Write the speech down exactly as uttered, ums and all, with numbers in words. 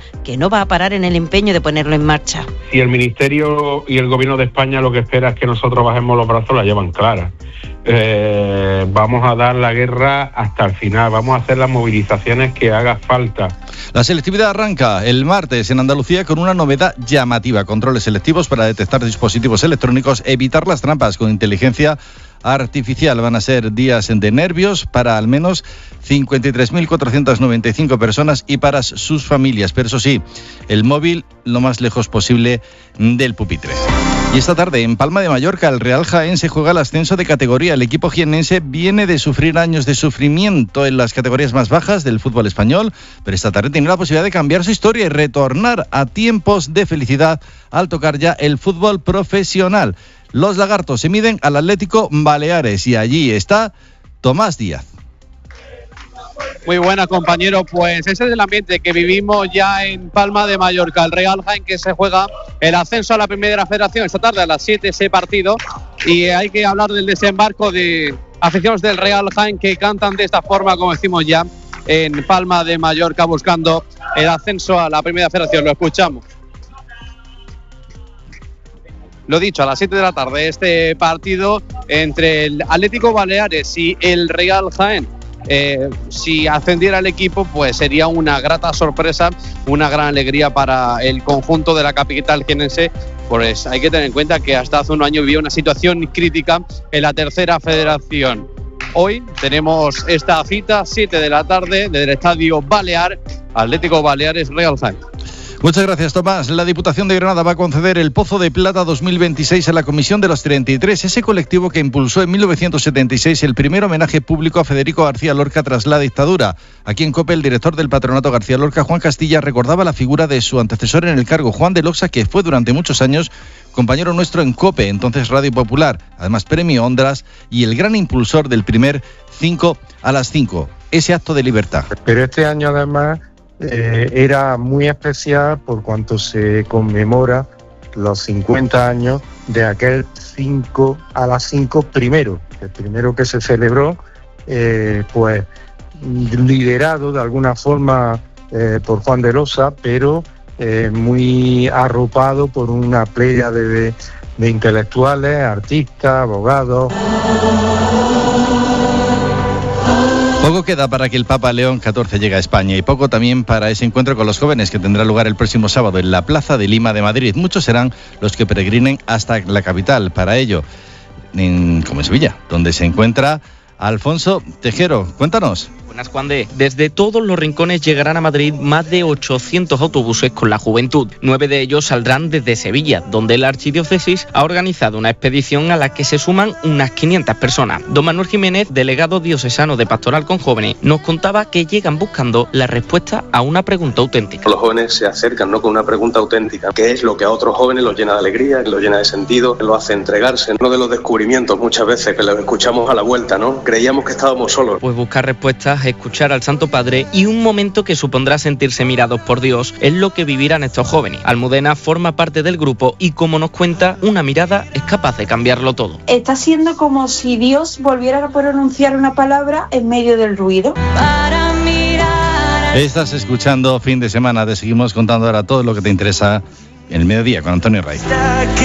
que no va a parar en el empeño de ponerlo en marcha. Si el Ministerio y el Gobierno de España lo que espera es que nosotros bajemos los brazos, la llevan clara. Eh, vamos a dar la guerra hasta el final, vamos a hacer las movilizaciones que haga falta. La selectividad arranca el martes en Andalucía con una novedad llamativa: controles selectivos para detectar dispositivos electrónicos, evitar las trampas con inteligencia artificial. Van a ser días de nervios para al menos cincuenta y tres mil cuatrocientas noventa y cinco personas y para sus familias, pero eso sí, el móvil lo más lejos posible del pupitre. Y esta tarde en Palma de Mallorca el Real Jaén se juega el ascenso de categoría. El equipo jiennense viene de sufrir años de sufrimiento en las categorías más bajas del fútbol español, pero esta tarde tiene la posibilidad de cambiar su historia y retornar a tiempos de felicidad al tocar ya el fútbol profesional. Los lagartos se miden al Atlético Baleares y allí está Tomás Díaz. Muy buena, compañero. Pues ese es el ambiente que vivimos ya en Palma de Mallorca. El Real Jaén, que se juega el ascenso a la Primera Federación esta tarde a las siete, ese partido. Y hay que hablar del desembarco de aficionados del Real Jaén que cantan de esta forma, como decimos ya, en Palma de Mallorca, buscando el ascenso a la Primera Federación. Lo escuchamos. Lo dicho, a las siete de la tarde, este partido entre el Atlético Baleares y el Real Jaén. Eh, si ascendiera el equipo, pues sería una grata sorpresa, una gran alegría para el conjunto de la capital jiennense. Pues hay que tener en cuenta que hasta hace un año vivía una situación crítica en la tercera federación. Hoy tenemos esta cita, siete de la tarde, desde el Estadio Balear, Atlético Baleares Real Jaén. Muchas gracias, Tomás. La Diputación de Granada va a conceder el Pozo de Plata dos mil veintiséis a la Comisión de los treinta y tres, ese colectivo que impulsó en mil novecientos setenta y seis el primer homenaje público a Federico García Lorca tras la dictadura. Aquí en COPE, el director del Patronato García Lorca, Juan Castilla, recordaba la figura de su antecesor en el cargo, Juan de Loxa, que fue durante muchos años compañero nuestro en COPE, entonces Radio Popular, además Premio Ondas, y el gran impulsor del primer cinco a las cinco, ese acto de libertad. Pero este año además Eh, era muy especial por cuanto se conmemora los cincuenta años de aquel cinco a las cinco primero, el primero que se celebró, eh, pues liderado de alguna forma eh, por Juan de Loxa, pero eh, muy arropado por una playa de, de, de intelectuales, artistas, abogados. Poco queda para que el Papa León catorce llegue a España y poco también para ese encuentro con los jóvenes que tendrá lugar el próximo sábado en la Plaza de Lima de Madrid. Muchos serán los que peregrinen hasta la capital para ello, en, como en Sevilla, donde se encuentra Alfonso Tejero. Cuéntanos. Buenas, Juan de. Desde todos los rincones llegarán a Madrid más de ochocientos autobuses con la juventud. Nueve de ellos saldrán desde Sevilla, donde la archidiócesis ha organizado una expedición a la que se suman unas quinientas personas. Don Manuel Jiménez, delegado diocesano de Pastoral con Jóvenes, nos contaba que llegan buscando la respuesta a una pregunta auténtica. Los jóvenes se acercan, ¿no?, con una pregunta auténtica, que es lo que a otros jóvenes los llena de alegría, los llena de sentido, los hace entregarse. Uno de los descubrimientos muchas veces que los escuchamos a la vuelta, ¿no? Creíamos que estábamos solos. Pues buscar respuestas, escuchar al Santo Padre y un momento que supondrá sentirse mirados por Dios es lo que vivirán estos jóvenes. Almudena forma parte del grupo y, como nos cuenta, una mirada es capaz de cambiarlo todo. Está siendo como si Dios volviera a pronunciar una palabra en medio del ruido. Para mirar. Estás escuchando Fin de Semana. Te seguimos contando ahora todo lo que te interesa en el mediodía con Antonio Ray.